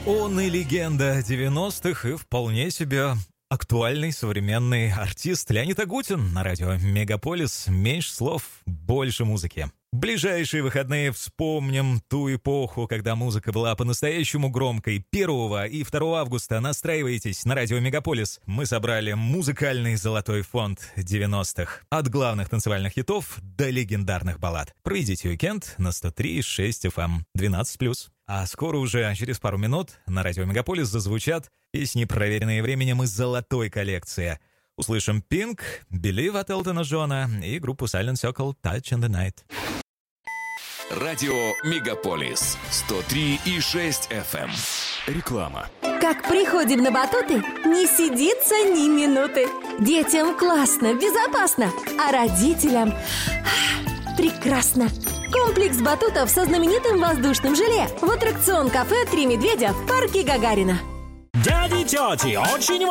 Он и легенда 90-х, и вполне себе актуальный современный артист Леонид Агутин на радио «Мегаполис». Меньше слов, больше музыки. Ближайшие выходные вспомним ту эпоху, когда музыка была по-настоящему громкой. 1 и 2 августа настраивайтесь на радио «Мегаполис». Мы собрали музыкальный золотой фонд 90-х. От главных танцевальных хитов до легендарных баллад. Проведите уикенд на 103,6 FM 12+. А скоро уже, через пару минут, на радио «Мегаполис» зазвучат песни, проверенные временем из золотой коллекции. Услышим Pink, Believe от Элтона Джона и группу Silent Circle Touch in the Night. Радио «Мегаполис» 103,6 FM. Реклама. Как приходим на батуты, не сидится ни минуты. Детям классно, безопасно, а родителям прекрасно. Комплекс батутов со знаменитым воздушным желе в аттракцион-кафе «Три медведя» в парке Гагарина. Дяди, тети, очень